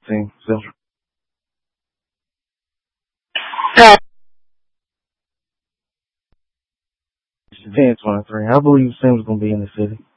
team, Central. 10-23. I believe Sim's gonna be in the city.